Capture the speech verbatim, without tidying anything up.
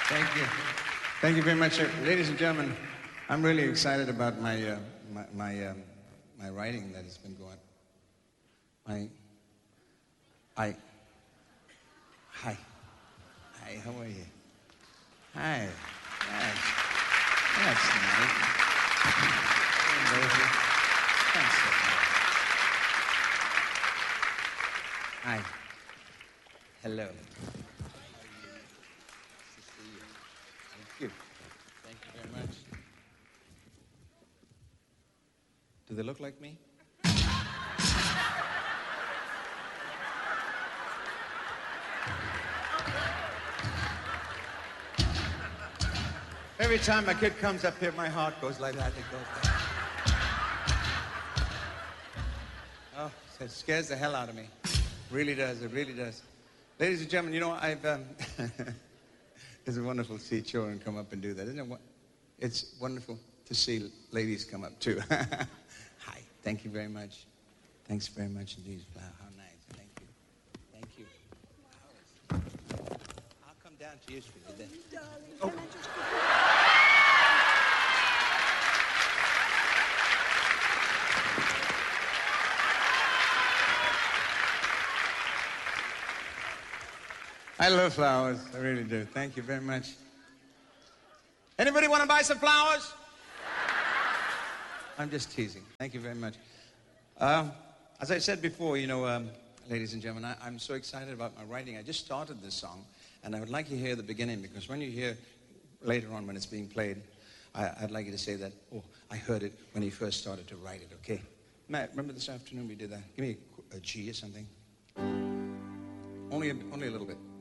Thank you. Thank you very much, sir. Ladies and gentlemen, I'm really excited about my uh, my my, um, my writing that has been going. My, I, hi, hi, how are you? Hi, nice. That's nice. Thanks so much. Hi. Hello. Thank you. Thank you very much. Do they look like me? Every time a kid comes up here, my heart goes like that. It goes like that. Oh, it scares the hell out of me. Really does. It really does. Ladies and gentlemen, you know, I've... Um, it's wonderful to see children come up and do that, isn't it? It's wonderful to see ladies come up, too. Hi. Thank you very much. Thanks very much indeed. Wow, how nice. Thank you. Thank you. I'll come down to your street. Darling, oh. Can I just... I love flowers. I really do. Thank you very much. Anybody want to buy some flowers? I'm just teasing. Thank you very much. Um, as I said before, you know, um, ladies and gentlemen, I, I'm so excited about my writing. I just started this song, and I would like you to hear the beginning, because when you hear later on when it's being played, I, I'd like you to say that, oh, I heard it when he first started to write it, okay? Matt, remember this afternoon we did that? Give me a, a G or something. Only a, only a little bit.